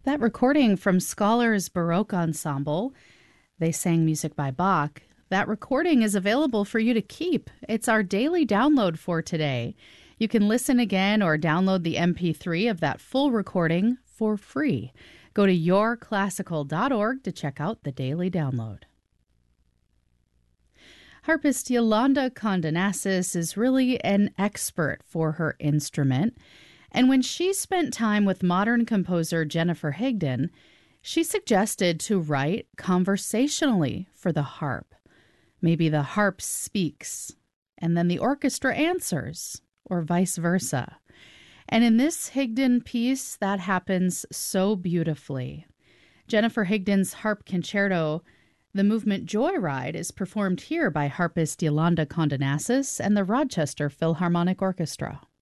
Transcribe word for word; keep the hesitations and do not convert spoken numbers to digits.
That recording from Scholars Baroque Ensemble, they sang music by Bach. That recording is available for you to keep. It's our daily download for today. You can listen again or download the M P three of that full recording for free. Go to your classical dot org to check out the daily download. Harpist Yolanda Condonassis is really an expert for her instrument. And when she spent time with modern composer Jennifer Higdon, she suggested to write conversationally for the harp. Maybe the harp speaks, and then the orchestra answers, or vice versa. And in this Higdon piece, that happens so beautifully. Jennifer Higdon's harp concerto, the movement Joyride, is performed here by harpist Yolanda Condonassis and the Rochester Philharmonic Orchestra.